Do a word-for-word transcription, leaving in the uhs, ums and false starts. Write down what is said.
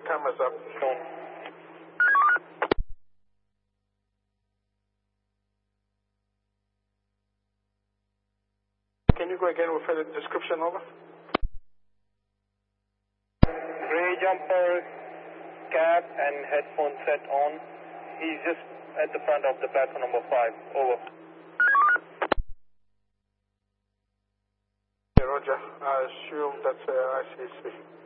cameras up. Shown. Can you go again with a description, over? Gray jumper, cap and headphone set on. He's just at the front of the platform number five. Over. Yeah, Roger. I assume that's uh, I C C.